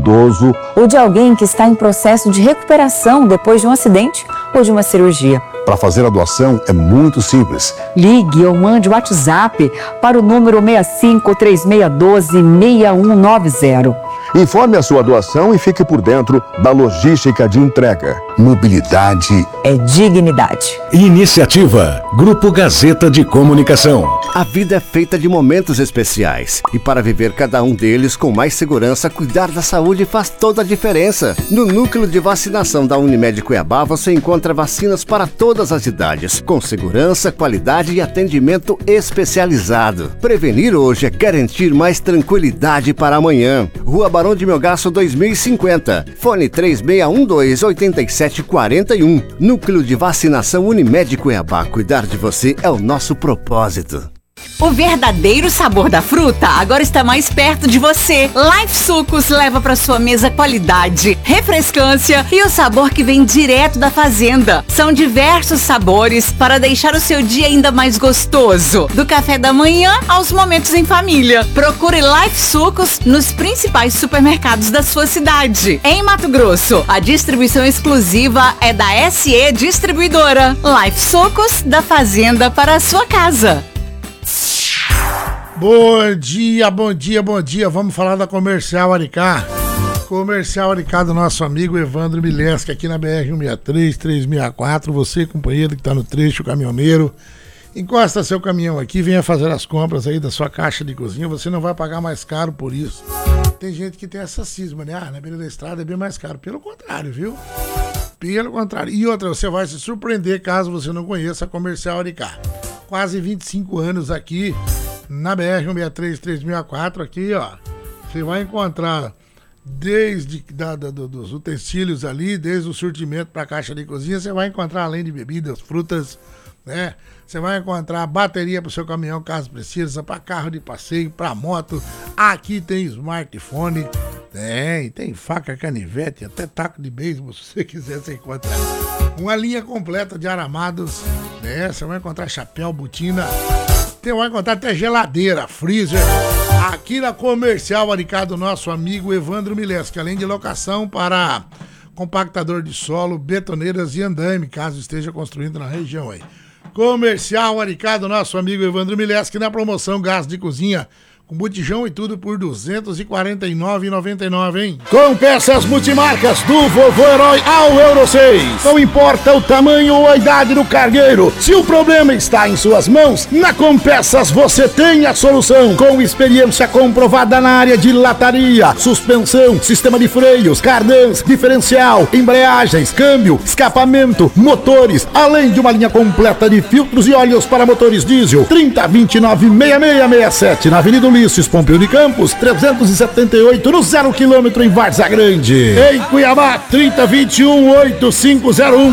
idoso ou de alguém que está em processo de recuperação depois de um acidente ou de uma cirurgia. Para fazer a doação é muito simples. Ligue ou mande o WhatsApp para o número 6536126190. Informe a sua doação e fique por dentro da logística de entrega. Mobilidade é dignidade. Iniciativa Grupo Gazeta de Comunicação. A vida é feita de momentos especiais e para viver cada um deles com mais segurança, cuidar da saúde faz toda a diferença. No núcleo de vacinação da Unimed Cuiabá você encontra vacinas para todas as idades, com segurança, qualidade e atendimento especializado. Prevenir hoje é garantir mais tranquilidade para amanhã. Rua Barão de Melgaço 2050, fone 3612-8741. Núcleo de vacinação Unimed Cuiabá. Cuidar de você é o nosso propósito. O verdadeiro sabor da fruta agora está mais perto de você. Life Sucos leva para sua mesa qualidade, refrescância e o sabor que vem direto da fazenda. São diversos sabores para deixar o seu dia ainda mais gostoso. Do café da manhã aos momentos em família. Procure Life Sucos nos principais supermercados da sua cidade. Em Mato Grosso, a distribuição exclusiva é da SE Distribuidora. Life Sucos, da fazenda para a sua casa. Bom dia, bom dia, bom dia. Vamos falar da Comercial Aricá. Comercial Aricá do nosso amigo Evandro Mileski, aqui na BR-163, 364. Você, companheiro que está no trecho, caminhoneiro, encosta seu caminhão aqui, venha fazer as compras aí da sua caixa de cozinha. Você não vai pagar mais caro por isso. Tem gente que tem essa cisma, né? Na beira da estrada é bem mais caro. Pelo contrário, viu? Pelo contrário. E outra, você vai se surpreender caso você não conheça a Comercial Aricá. Quase 25 anos aqui na BR-163, 364, aqui, ó. Você vai encontrar desde dos utensílios ali, desde o surtimento para a caixa de cozinha, você vai encontrar, além de bebidas, frutas, né? Você vai encontrar bateria para o seu caminhão, caso precisa, para carro de passeio, para moto. Aqui tem smartphone, tem faca, canivete, até taco de beisebol, se você quiser, você encontra. Uma linha completa de aramados, né? Você vai encontrar chapéu, botina, você vai encontrar até geladeira, freezer. Aqui na Comercial Aricá do nosso amigo Evandro Mileski, além de locação para compactador de solo, betoneiras e andaime, caso esteja construindo na região aí. Comercial Aricá do nosso amigo Evandro Mileski, na promoção gás de cozinha, com botijão e tudo por R$ 249,99, hein? Com peças multimarcas do Vovô Herói ao Euro 6. Não importa o tamanho ou a idade do cargueiro, se o problema está em suas mãos, na Compeças você tem a solução. Com experiência comprovada na área de lataria, suspensão, sistema de freios, cardãs, diferencial, embreagens, câmbio, escapamento, motores, além de uma linha completa de filtros e óleos para motores diesel. 3029-6667 na Avenida Ulisses Pompeu de Campos, 378 no 0 km em Várzea Grande. Em Cuiabá, 3021-8501.